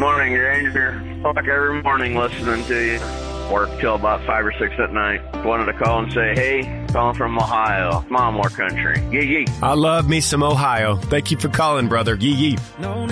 Morning, Ranger. Fuck every morning listening to you. Work till about 5 or 6 at night. Wanted to call and say, hey, calling from Ohio. Come on, more country. Yee yee. I love me some Ohio. Thank you for calling, brother. Yee yee.